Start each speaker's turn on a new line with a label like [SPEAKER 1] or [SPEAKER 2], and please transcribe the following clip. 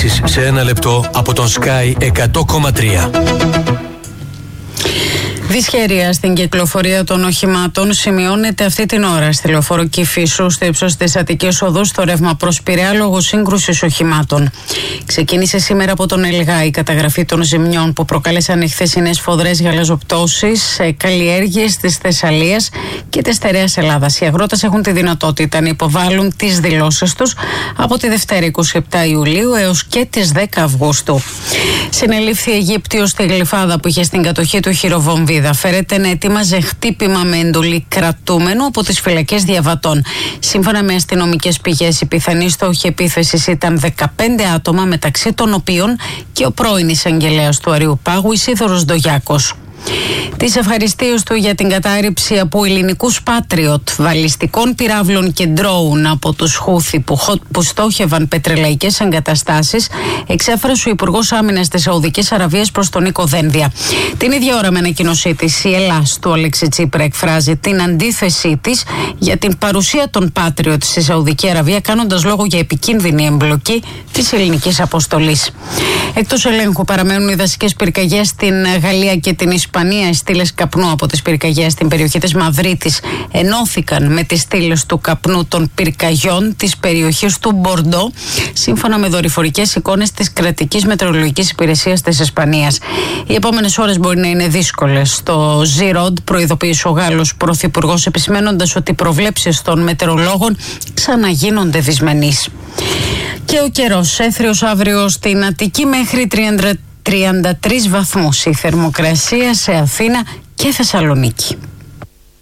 [SPEAKER 1] ειδήσεις σε ένα λεπτό από τον Sky 100,3.
[SPEAKER 2] Δυσχέρεια στην κυκλοφορία των οχημάτων σημειώνεται αυτή την ώρα στη λεωφόρο Κηφίσου, στο ύψος της Αττικής Οδού, στο ρεύμα προς Πειραιά λόγω σύγκρουσης οχημάτων. Ξεκίνησε σήμερα από τον Ελγά η καταγραφή των ζημιών που προκάλεσαν οι χθεσινές φοδρές γαλαζοπτώσεις σε καλλιέργειες της Θεσσαλίας και της Στερεάς Ελλάδας. Οι αγρότες έχουν τη δυνατότητα να υποβάλουν τις δηλώσεις τους από τη Δευτέρα 27 Ιουλίου έως και τις 10 Αυγούστου. Συνελήφθη Αιγύπτιος στη Γλυφάδα που είχε στην κατοχή του χειροβομβίδα. Φέρεται να ετοίμαζε χτύπημα με εντολή κρατούμενου από τις φυλακές Διαβατών. Σύμφωνα με αστυνομικές πηγές, οι πιθανοί στόχοι επίθεσης ήταν 15 άτομα, μεταξύ των οποίων και ο πρώην εισαγγελέας του Αριού Πάγου, Ισίδωρος Ντογιάκος. Τις ευχαριστίες του για την κατάρριψη από ελληνικούς Patriot βαλιστικών πυράβλων και ντρόουν από τους Χούθι που στόχευαν πετρελαϊκές εγκαταστάσεις εξέφρασε ο Υπουργός Άμυνας της Σαουδικής Αραβίας προς τον Νίκο Δένδια. Την ίδια ώρα, με ανακοίνωσή της, η Ελλάς του Αλέξη Τσίπρα εκφράζει την αντίθεσή της για την παρουσία των Patriot στη Σαουδική Αραβία, κάνοντας λόγο για επικίνδυνη εμπλοκή της ελληνικής αποστολής. Εκτός ελέγχου παραμένουν οι δασικές πυρκαγιές στην Γαλλία και την Ισπανία. Οι στήλες καπνού από τις πυρκαγιές στην περιοχή της Μαδρίτης ενώθηκαν με τις στήλες του καπνού των πυρκαγιών της περιοχής του Μπορντό, σύμφωνα με δορυφορικές εικόνες της κρατικής μετεωρολογικής υπηρεσίας της Ισπανίας. Οι επόμενες ώρες μπορεί να είναι δύσκολες. Στο Ζιρόντ προειδοποίησε ο Γάλλος πρωθυπουργός, επισημένοντας ότι οι προβλέψεις των μετεωρολόγων ξαναγίνονται δυσμενείς. Και ο καιρός έθριος αύριο στην Αττική μέχρι 33 βαθμούς η θερμοκρασία σε Αθήνα και Θεσσαλονίκη.